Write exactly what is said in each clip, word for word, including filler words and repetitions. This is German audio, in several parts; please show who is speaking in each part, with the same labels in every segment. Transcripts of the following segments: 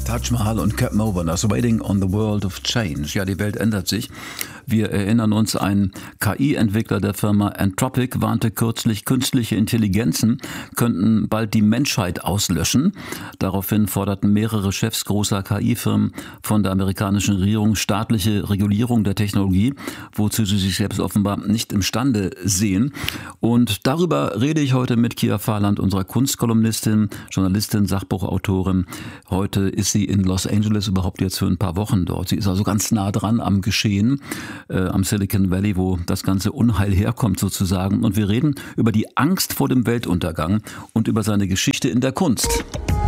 Speaker 1: Taj Mahal und Captain Overnuss, Waiting on the World of Change. Ja, die Welt ändert sich. Wir erinnern uns, ein K I-Entwickler der Firma Anthropic warnte kürzlich, künstliche Intelligenzen könnten bald die Menschheit auslöschen. Daraufhin forderten mehrere Chefs großer K I-Firmen von der amerikanischen Regierung staatliche Regulierung der Technologie, wozu sie sich selbst offenbar nicht imstande sehen. Und darüber rede ich heute mit Kia Farland, unserer Kunstkolumnistin, Journalistin, Sachbuchautorin. Heute ist sie in Los Angeles, überhaupt jetzt für ein paar Wochen dort. Sie ist also ganz nah dran am Geschehen, äh, am Silicon Valley, wo das ganze Unheil herkommt sozusagen. Und wir reden über die Angst vor dem Weltuntergang und über seine Geschichte in der Kunst.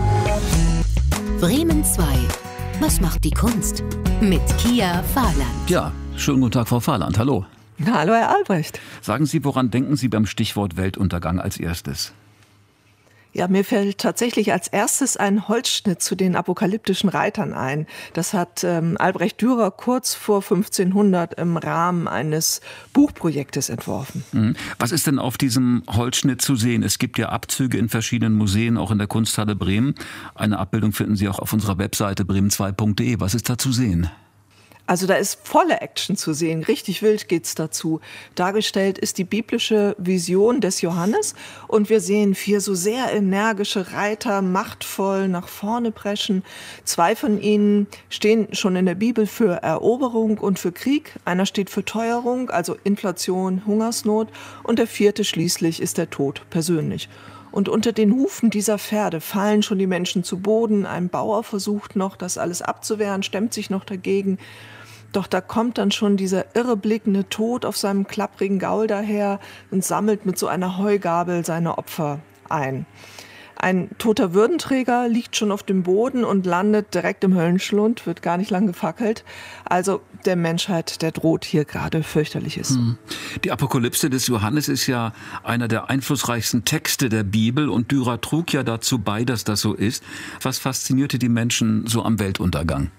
Speaker 2: Bremen zwei. Was macht die Kunst? Mit Kia Farland.
Speaker 1: Ja, schönen guten Tag, Frau Farland. Hallo.
Speaker 3: Hallo, Herr Albrecht.
Speaker 1: Sagen Sie, woran denken Sie beim Stichwort Weltuntergang als erstes?
Speaker 3: Ja, mir fällt tatsächlich als erstes ein Holzschnitt zu den apokalyptischen Reitern ein. Das hat ähm, Albrecht Dürer kurz vor fünfzehnhundert im Rahmen eines Buchprojektes entworfen.
Speaker 1: Mhm. Was ist denn auf diesem Holzschnitt zu sehen? Es gibt ja Abzüge in verschiedenen Museen, auch in der Kunsthalle Bremen. Eine Abbildung finden Sie auch auf unserer Webseite bremen zwei punkt de. Was ist da zu sehen?
Speaker 3: Also da ist volle Action zu sehen, richtig wild geht's dazu. Dargestellt ist die biblische Vision des Johannes und wir sehen vier so sehr energische Reiter, machtvoll nach vorne preschen. Zwei von ihnen stehen schon in der Bibel für Eroberung und für Krieg. Einer steht für Teuerung, also Inflation, Hungersnot, und der vierte schließlich ist der Tod persönlich. Und unter den Hufen dieser Pferde fallen schon die Menschen zu Boden. Ein Bauer versucht noch, das alles abzuwehren, stemmt sich noch dagegen. Doch da kommt dann schon dieser irreblickende Tod auf seinem klapprigen Gaul daher und sammelt mit so einer Heugabel seine Opfer ein. Ein toter Würdenträger liegt schon auf dem Boden und landet direkt im Höllenschlund, wird gar nicht lang gefackelt. Also der Menschheit, der droht hier gerade fürchterliches.
Speaker 1: Hm. Die Apokalypse des Johannes ist ja einer der einflussreichsten Texte der Bibel und Dürer trug ja dazu bei, dass das so ist. Was faszinierte die Menschen so am Weltuntergang?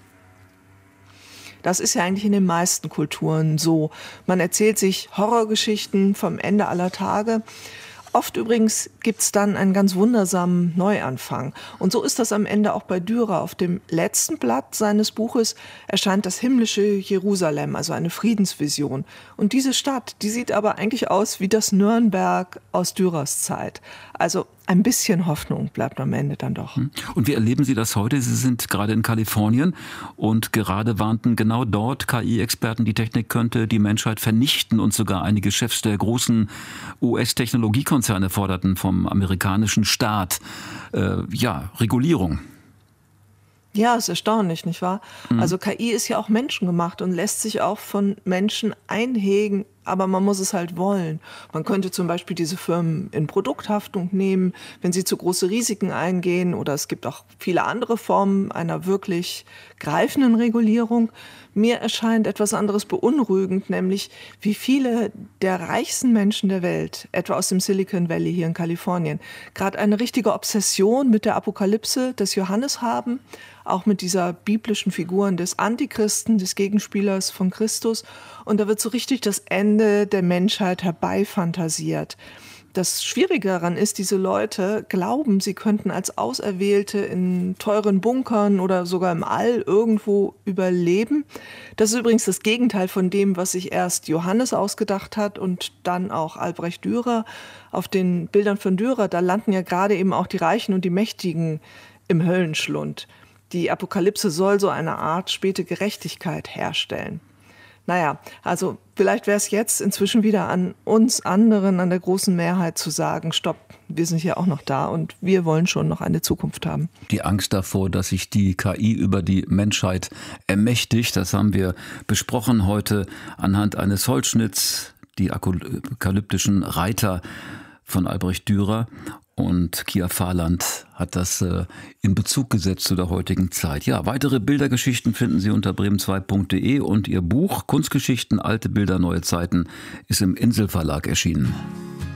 Speaker 3: Das ist ja eigentlich in den meisten Kulturen so. Man erzählt sich Horrorgeschichten vom Ende aller Tage. Oft übrigens gibt's dann einen ganz wundersamen Neuanfang. Und so ist das am Ende auch bei Dürer. Auf dem letzten Blatt seines Buches erscheint das himmlische Jerusalem, also eine Friedensvision. Und diese Stadt, die sieht aber eigentlich aus wie das Nürnberg aus Dürers Zeit. Also ein bisschen Hoffnung bleibt am Ende dann doch.
Speaker 1: Und wie erleben Sie das heute? Sie sind gerade in Kalifornien und gerade warnten genau dort K I-Experten, die Technik könnte die Menschheit vernichten, und sogar einige Chefs der großen U S-Technologiekonzerne forderten vom amerikanischen Staat äh, ja, Regulierung.
Speaker 3: Ja, ist erstaunlich, nicht wahr?
Speaker 1: Mhm.
Speaker 3: Also K I ist ja auch menschengemacht und lässt sich auch von Menschen einhegen, aber man muss es halt wollen. Man könnte zum Beispiel diese Firmen in Produkthaftung nehmen, wenn sie zu große Risiken eingehen, oder es gibt auch viele andere Formen einer wirklich greifenden Regulierung. Mir erscheint etwas anderes beunruhigend, nämlich wie viele der reichsten Menschen der Welt, etwa aus dem Silicon Valley hier in Kalifornien, gerade eine richtige Obsession mit der Apokalypse des Johannes haben, auch mit dieser biblischen Figuren des Antichristen, des Gegenspielers von Christus. Und da wird so richtig das Ende der Menschheit herbeifantasiert. Das Schwierige daran ist, diese Leute glauben, sie könnten als Auserwählte in teuren Bunkern oder sogar im All irgendwo überleben. Das ist übrigens das Gegenteil von dem, was sich erst Johannes ausgedacht hat und dann auch Albrecht Dürer. Auf den Bildern von Dürer, da landen ja gerade eben auch die Reichen und die Mächtigen im Höllenschlund. Die Apokalypse soll so eine Art späte Gerechtigkeit herstellen. Naja, also vielleicht wäre es jetzt inzwischen wieder an uns anderen, an der großen Mehrheit zu sagen, stopp, wir sind ja auch noch da und wir wollen schon noch eine Zukunft haben.
Speaker 1: Die Angst davor, dass sich die K I über die Menschheit ermächtigt, das haben wir besprochen heute anhand eines Holzschnitts, die apokalyptischen Reiter von Albrecht Dürer. Und Kia Farland hat das äh, in Bezug gesetzt zu der heutigen Zeit. Ja, weitere Bildergeschichten finden Sie unter bremen zwei punkt de und Ihr Buch Kunstgeschichten, alte Bilder, neue Zeiten ist im Insel Verlag erschienen.